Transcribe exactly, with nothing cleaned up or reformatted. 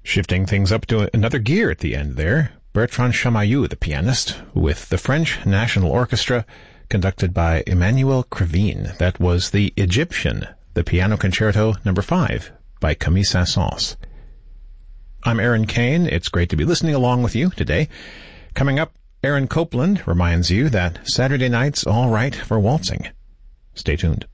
Shifting things up to another gear at the end there, Bertrand Chamayou, the pianist, with the French National Orchestra, conducted by Emmanuel Krivine. That was the Egyptian, the Piano Concerto number five by Camille Saint-Saëns. I'm Aaron Kane. It's great to be listening along with you today. Coming up, Aaron Copland reminds you that Saturday night's all right for waltzing. Stay tuned.